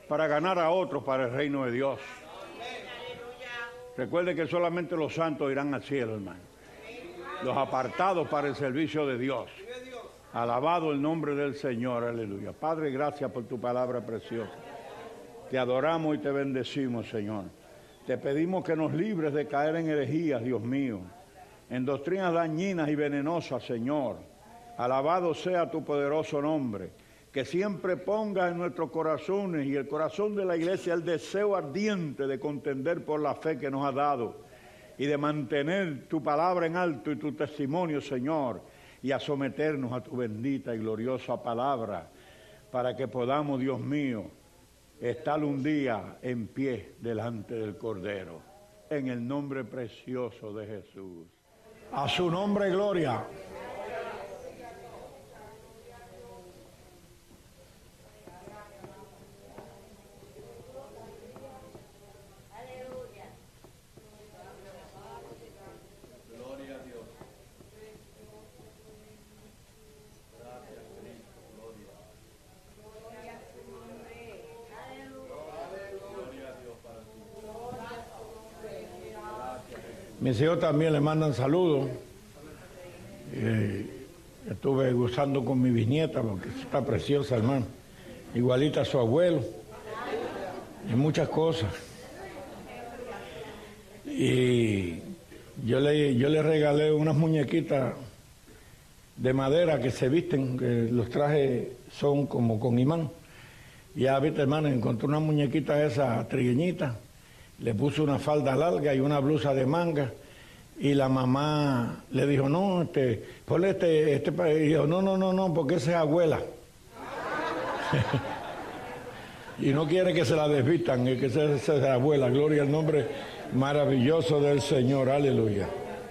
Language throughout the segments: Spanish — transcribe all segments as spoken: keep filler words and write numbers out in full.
para ganar a otros para el reino de Dios. Recuerde que solamente los santos irán al cielo, hermano. Los apartados para el servicio de Dios. Alabado el nombre del Señor, aleluya. Padre, gracias por tu palabra preciosa. Te adoramos y te bendecimos, Señor. Te pedimos que nos libres de caer en herejías, Dios mío, en doctrinas dañinas y venenosas, Señor. Alabado sea tu poderoso nombre. Que siempre pongas en nuestros corazones y el corazón de la iglesia el deseo ardiente de contender por la fe que nos has dado y de mantener tu palabra en alto y tu testimonio, Señor, y a someternos a tu bendita y gloriosa palabra para que podamos, Dios mío, estar un día en pie delante del Cordero, en el nombre precioso de Jesús. A su nombre, gloria. Mis hijos también le mandan saludos. Eh, estuve gozando con mi bisnieta porque está preciosa, hermano. Igualita a su abuelo. Y muchas cosas. Y yo le, yo le regalé unas muñequitas de madera que se visten, que los trajes son como con imán. Ya viste, hermano, encontré una muñequita esa trigueñita. Le puso una falda larga y una blusa de manga y la mamá le dijo, no, este, ponle este, este, y dijo, no, no, no, no, porque esa es abuela. Y no quiere que se la desvistan, que esa es la abuela. Gloria al nombre maravilloso del Señor, aleluya.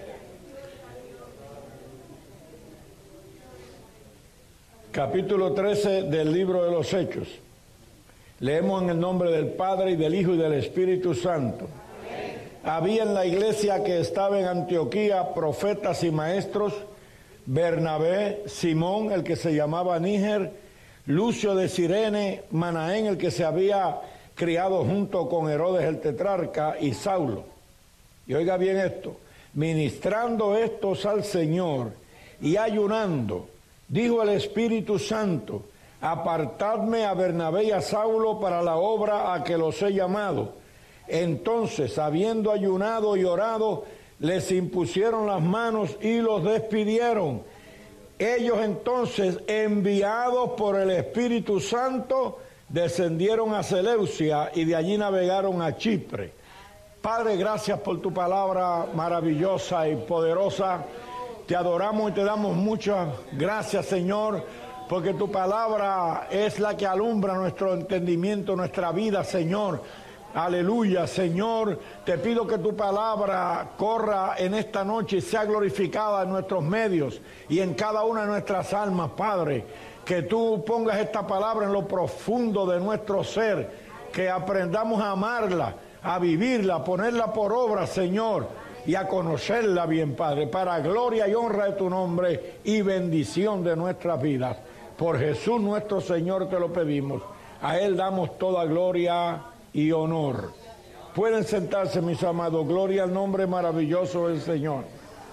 Capítulo trece del libro de los Hechos. Leemos en el nombre del Padre, y del Hijo, y del Espíritu Santo. Amén. Había en la iglesia que estaba en Antioquía profetas y maestros, Bernabé, Simón, el que se llamaba Níger, Lucio de Cirene, Manaén, el que se había criado junto con Herodes el tetrarca, y Saulo. Y oiga bien esto, ministrando estos al Señor y ayunando, dijo el Espíritu Santo, apartadme a Bernabé y a Saulo para la obra a que los he llamado. Entonces, habiendo ayunado y orado, les impusieron las manos y los despidieron. Ellos entonces, enviados por el Espíritu Santo, descendieron a Seleucia y de allí navegaron a Chipre. Padre, gracias por tu palabra maravillosa y poderosa. Te adoramos y te damos muchas gracias, Señor, porque tu palabra es la que alumbra nuestro entendimiento, nuestra vida, Señor. Aleluya, Señor. Te pido que tu palabra corra en esta noche y sea glorificada en nuestros medios y en cada una de nuestras almas, Padre. Que tú pongas esta palabra en lo profundo de nuestro ser, que aprendamos a amarla, a vivirla, a ponerla por obra, Señor, y a conocerla bien, Padre, para gloria y honra de tu nombre y bendición de nuestras vidas. Por Jesús nuestro Señor te lo pedimos. A Él damos toda gloria y honor. Pueden sentarse, mis amados. Gloria al nombre maravilloso del Señor.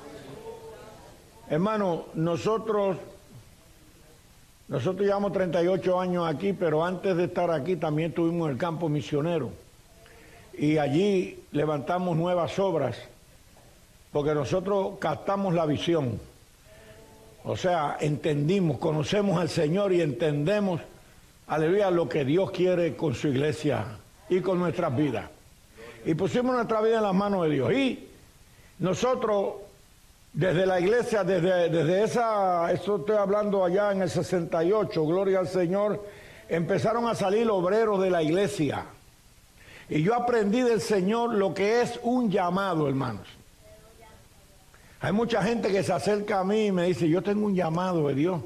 Hermano, nosotros, nosotros llevamos treinta y ocho años aquí, pero antes de estar aquí también estuvimos en el campo misionero. Y allí levantamos nuevas obras, porque nosotros captamos la visión. O sea, entendimos, conocemos al Señor y entendemos, aleluya, lo que Dios quiere con su iglesia y con nuestras vidas. Y pusimos nuestra vida en las manos de Dios. Y nosotros, desde la iglesia, desde, desde esa, eso estoy hablando allá en el sesenta y ocho, gloria al Señor, empezaron a salir obreros de la iglesia. Y yo aprendí del Señor lo que es un llamado, hermanos. Hay mucha gente que se acerca a mí y me dice, yo tengo un llamado de Dios.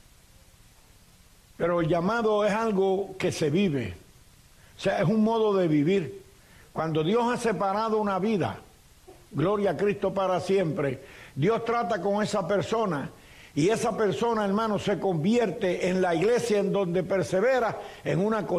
Pero el llamado es algo que se vive. O sea, es un modo de vivir. Cuando Dios ha separado una vida, gloria a Cristo para siempre, Dios trata con esa persona y esa persona, hermano, se convierte en la iglesia en donde persevera en una